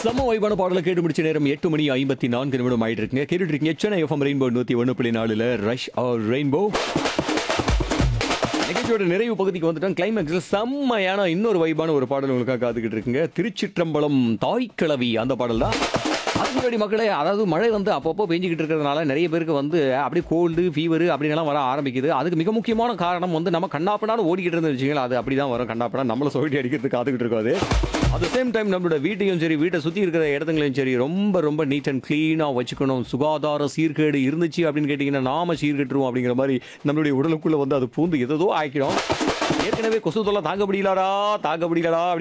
செம்ம வைபான பாடலை கேட்டு முடிச்ச நேரம் 8:54 ஆயிட்டு இருக்குங்க. கேட்டுட்டு இருக்கீங்க Chennai FM rainbow 101.4 rush R rainbow நிகழ்ச்சியோட நிறைவு பகுதிக்கு வந்துட்டோம். கிளைமேக்ஸ்ல செம்மையான இன்னொரு வைபான ஒரு பாடல் உங்களுக்காக காத்துக்கிட்டு இருக்குங்க. திருச்சிற்றம்பலம் தாய்க்கிழவி அந்த பாடல் தான். அதுக்கு முன்னாடி மக்களே, அதாவது மழை வந்து அப்பப்போ பெஞ்சிக்கிட்டு இருக்கிறதுனால நிறைய பேருக்கு வந்து அப்படியே கோல்டு ஃபீவர் அப்படின்லாம் வர ஆரம்பிக்குது. அதுக்கு மிக முக்கியமான காரணம் வந்து நம்ம கண்ணாப்படான்னு ஓடிக்கிட்டு இருந்து வச்சுங்களா, அது அப்படி தான் வரும். கண்ணாப்படா நம்மளை சொவிட்டி அடிக்கிறதுக்கு காத்துக்கிட்டு இருக்காது. அட் சேம் டைம் நம்மளோட வீட்டையும் சரி, வீட்டை சுற்றி இருக்கிற இடத்துங்களையும் சரி ரொம்ப ரொம்ப நீட் அண்ட் க்ளீனாக வச்சுக்கணும். சுகாதார சீர்கேடு இருந்துச்சு அப்படின்னு கேட்டிங்கன்னா நாம சீர்கெட்டுருவோம் அப்படிங்கிற மாதிரி நம்மளுடைய உடலுக்குள்ளே வந்து அது பூந்து எதோ ஆக்கிடும். ஏற்கனவே கொசு தொல்லை தாங்க முடியலடா அப்படி